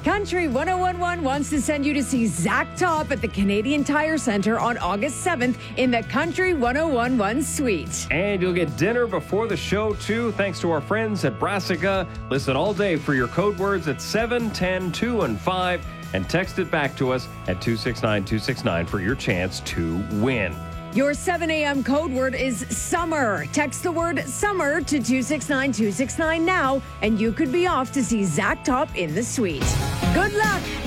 Country 1011 wants to send you to see Zach Top at the Canadian Tire Center on August 7th in the Country 1011 suite. And you'll get dinner before the show, too, thanks to our friends at Brassica. Listen all day for your code words at 7, 10, 2, and 5, and text it back to us at 269-269 for your chance to win. Your 7 a.m. code word is summer. Text the word summer to 269-269 now, and you could be off to see Zach Top in the suite. Good luck!